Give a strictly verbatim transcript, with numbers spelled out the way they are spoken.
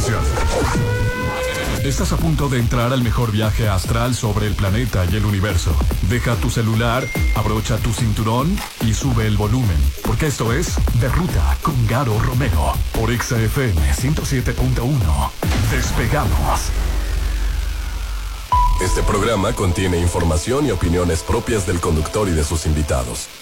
Atención. Estás a punto de entrar al mejor viaje astral sobre el planeta y el universo. Deja tu celular, abrocha tu cinturón y sube el volumen, porque esto es De Ruta con Garo Romero por X F M ciento siete punto uno. Despegamos. Este programa contiene información y opiniones propias del conductor y de sus invitados.